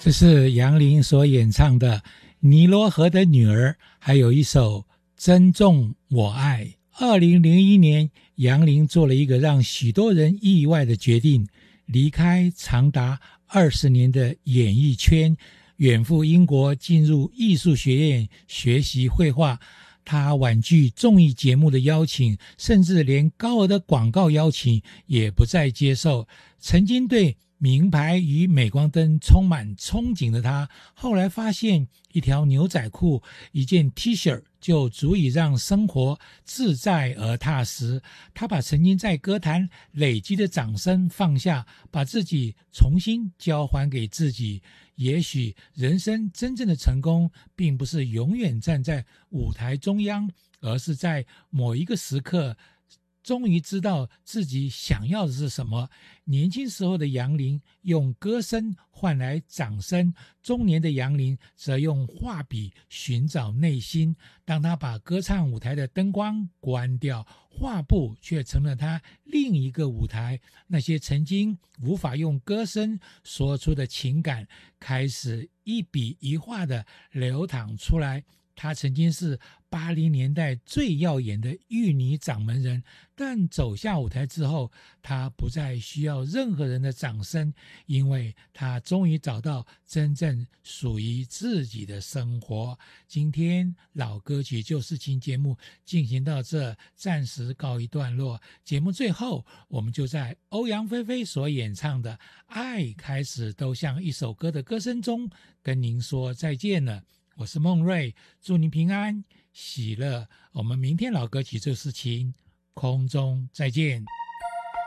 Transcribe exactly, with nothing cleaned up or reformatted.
这是杨林所演唱的《尼罗河的女儿》，还有一首《珍重我爱》。二零零一年，杨林做了一个让许多人意外的决定，离开长达二十年的演艺圈，远赴英国进入艺术学院学习绘画。他婉拒综艺节目的邀请，甚至连高额的广告邀请也不再接受。曾经对名牌与镁光灯充满憧憬的他，后来发现一条牛仔裤、一件 T 恤就足以让生活自在而踏实。他把曾经在歌坛累积的掌声放下，把自己重新交还给自己。也许人生真正的成功，并不是永远站在舞台中央，而是在某一个时刻终于知道自己想要的是什么。年轻时候的杨林用歌声换来掌声，中年的杨林则用画笔寻找内心。当他把歌唱舞台的灯光关掉，画布却成了他另一个舞台。那些曾经无法用歌声说出的情感，开始一笔一画的流淌出来。她曾经是八零年代最耀眼的玉女掌门人，但走下舞台之后，她不再需要任何人的掌声，因为她终于找到真正属于自己的生活。今天老歌曲旧事情节目进行到这，暂时告一段落。节目最后，我们就在欧阳菲菲所演唱的《爱开始都像一首歌》的歌声中，跟您说再见了。我是孟瑞，祝您平安喜乐。我们明天老歌曲旧事情空中再见。